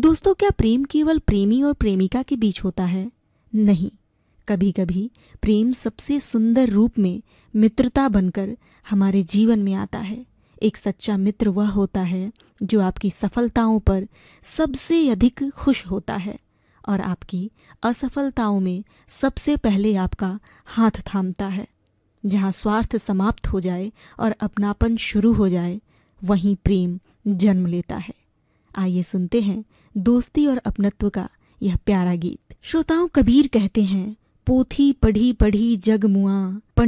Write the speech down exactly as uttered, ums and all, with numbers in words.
दोस्तों, क्या प्रेम केवल प्रेमी और प्रेमिका के बीच होता है? नहीं, कभी कभी प्रेम सबसे सुंदर रूप में मित्रता बनकर हमारे जीवन में आता है। एक सच्चा मित्र वह होता है जो आपकी सफलताओं पर सबसे अधिक खुश होता है और आपकी असफलताओं में सबसे पहले आपका हाथ थामता है। जहाँ स्वार्थ समाप्त हो जाए और अपनापन शुरू हो जाए, वहीं प्रेम जन्म लेता है। आइए सुनते हैं दोस्ती और अपनत्व का यह प्यारा गीत। श्रोताओं, कबीर कहते हैं, पोथी पढ़ी पढ़ी जग मुआ,